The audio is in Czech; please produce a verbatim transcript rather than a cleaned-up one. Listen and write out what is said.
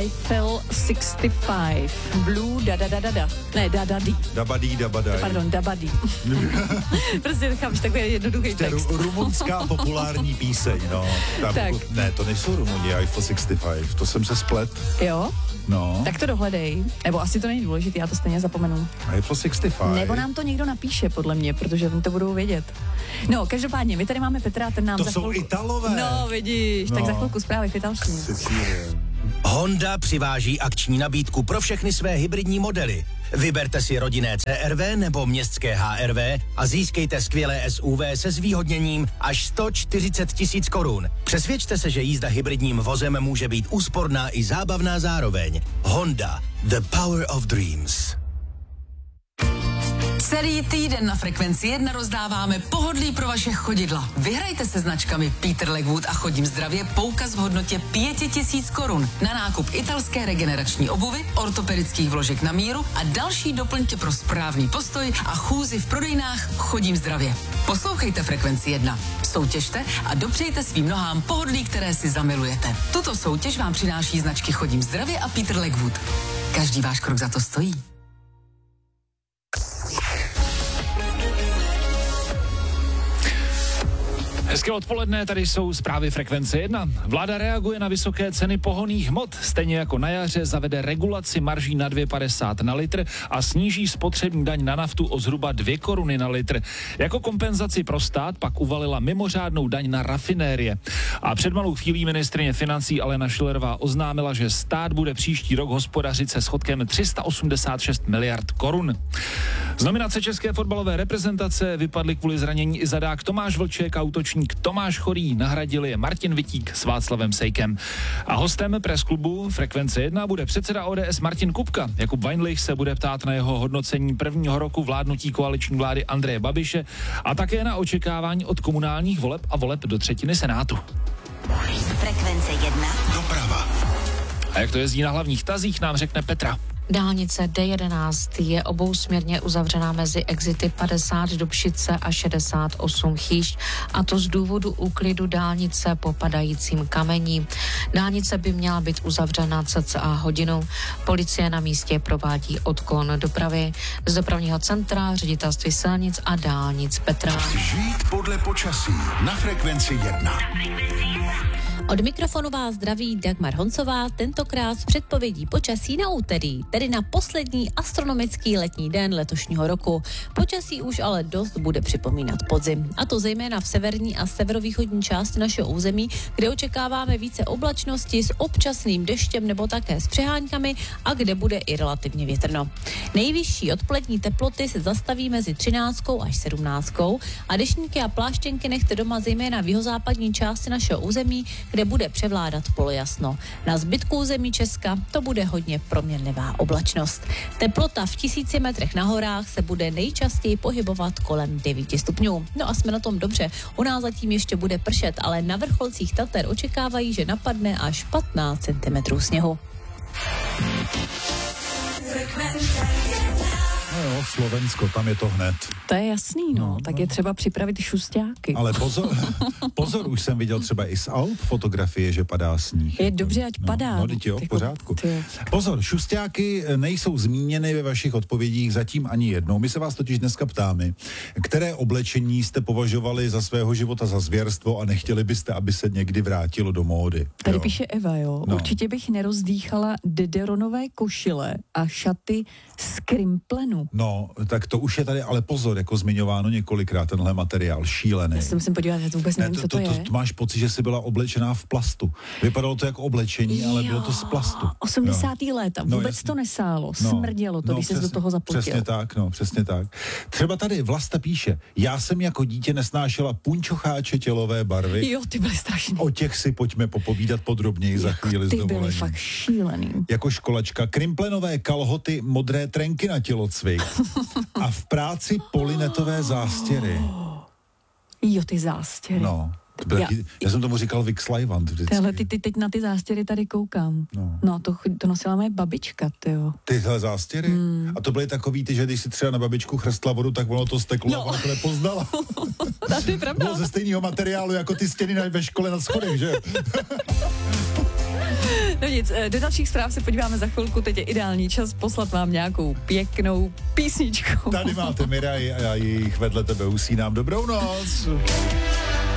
Eiffel šedesát pět. Blue da da da da da. Ne, da da di. Dabadí, dabadaj. Pardon, dabadí. Prostě chápeš, takový jednoduchý text. Ru- rumunská populární píseň, no. Tam, Tak. Ne, to nejsou Rumuni, Eiffel šedesát pět, to jsem se splet. Jo? No. Tak to dohledej. Nebo asi to není důležité, já to stejně zapomenu. Eiffel šedesát pět. Nebo nám to někdo napíše, podle mě, protože oni to budou vědět. No, každopádně, my tady máme Petra, ten nám To za jsou chvilku... Italové. No, vidíš, no. Tak za chvilku zprávy v italštině. Honda přiváží akční nabídku pro všechny své hybridní modely. Vyberte si rodinné C R V nebo městské H R V a získejte skvělé S U V se zvýhodněním až sto čtyřicet tisíc korun. Přesvědčte se, že jízda hybridním vozem může být úsporná i zábavná zároveň. Honda. The power of dreams. Celý týden na Frekvenci jedna rozdáváme pohodlí pro vaše chodidla. Vyhrajte se značkami Peter Legwood a Chodím zdravě poukaz v hodnotě pět tisíc korun na nákup italské regenerační obuvy, ortopedických vložek na míru a další doplňky pro správný postoj a chůzi v prodejnách Chodím zdravě. Poslouchejte Frekvenci jedna, soutěžte a dopřejte svým nohám pohodlí, které si zamilujete. Tuto soutěž vám přináší značky Chodím zdravě a Peter Legwood. Každý váš krok za to stojí. Hezké odpoledne, tady jsou zprávy Frekvence jedna. Vláda reaguje na vysoké ceny pohonných hmot. Stejně jako na jaře zavede regulaci marží na dvě padesát na litr a sníží spotřební daň na naftu o zhruba dvě koruny na litr. Jako kompenzaci pro stát pak uvalila mimořádnou daň na rafinérie. A před malou chvílí ministryně financí Alena Schillerová oznámila, že stát bude příští rok hospodařit se schodkem tři sta osmdesát šest miliard korun. Z nominace české fotbalové reprezentace vypadly kvůli zranění i zadák Tomáš Vlček a útočník Tomáš Chorý, nahradili je Martin Vitík s Václavem Sejkem. A hostem press klubu Frekvence jedna bude předseda O D S Martin Kupka. Jakub Weinlich se bude ptát na jeho hodnocení prvního roku vládnutí koaliční vlády Andreje Babiše a také na očekávání od komunálních voleb a voleb do třetiny Senátu. Frekvence jedna. Doprava. A jak to jezdí na hlavních tazích, nám řekne Petra. Dálnice D jedenáct je obousměrně uzavřená mezi exity padesát Dobšice a šedesát osm Chýšť, a to z důvodu úklidu dálnice po padajícím kamení. Dálnice by měla být uzavřena cca hodinu. Policie na místě provádí odklon dopravy. Z dopravního centra ředitelství silnic a dálnic Petra. Žít podle počasí na Frekvenci jedna. Od mikrofonu vás zdraví Dagmar Honcová, tentokrát s předpovědí počasí na úterý, tedy na poslední astronomický letní den letošního roku. Počasí už ale dost bude připomínat podzim, a to zejména v severní a severovýchodní části našeho území, kde očekáváme více oblačnosti s občasným deštěm nebo také s přeháňkami a kde bude i relativně větrno. Nejvyšší odpolední teploty se zastaví mezi třináctkou až sedmnáctkou a deštníky a pláštěnky nechte doma zejména v jihozápadní části našeho území, kde bude převládat polojasno. Na zbytku území Česka to bude hodně proměnlivá oblačnost. Teplota v tisíci metrech na horách se bude nejčastěji pohybovat kolem devět stupňů. No a jsme na tom dobře. U nás zatím ještě bude pršet, ale na vrcholcích Tater očekávají, že napadne až patnáct centimetrů sněhu. No jo, Slovensko, tam je to hned. To je jasný, no. no tak no. je třeba připravit šusťáky. Ale pozor, pozor, už jsem viděl třeba i z Alp fotografie, že padá sníh. Je dobře, ať no, padá. No, teď jo, v pořádku. Pozor, šusťáky nejsou zmíněny ve vašich odpovědích zatím ani jednou. My se vás totiž dneska ptáme, které oblečení jste považovali za svého života za zvěrstvo a nechtěli byste, aby se někdy vrátilo do módy. Tady jo. píše Eva, jo. No. Určitě bych nerozdýchala dederonové košile a šaty z krimplenu. No, tak to už je tady, ale pozor, jako zmiňováno několikrát, tenhle materiál, šílený. Já se musím podívat, já to vůbec nevím, ne, to, co to, to je. To, to máš pocit, že jsi byla oblečená v plastu. Vypadalo to jako oblečení, jo, ale bylo to z plastu. osmdesátá no. léta, No, vůbec jasně. to nesálo, No, smrdělo to, no, když přesně, se do toho zapotil. Přesně tak, no, přesně tak. Třeba tady Vlasta píše, já jsem jako dítě nesnášela punčocháče tělové barvy. Jo, ty byly strašný. O těch si pojďme popovídat podrobněji za chvíli s Ty byly dovolením. fakt šílený. Jako školačka, krimplenové kalhoty, modré trenky na tělocvik a v práci polinetové zástěry. Jo, ty zástěry. No. To byl Já- já, já jsem tomu říkal Vixlajvant vždycky. Tyhle, ty, ty teď na ty zástěry tady koukám. No. No, to, to nosila moje babička, tyjo. Tyhle zástěry? Hmm. A to byly takový ty, že když si třeba na babičku chrstla vodu, tak ono to steklo No. a ona to nepoznala. To je pravda. Bylo ze stejného materiálu jako ty stěny na- ve škole na schodech, že? No nic, do dalších zpráv se podíváme za chvilku, teď je ideální čas poslat vám nějakou pěknou písničku. Tady máte Miraj a já jich vedle tebe usínám. Dobrou noc.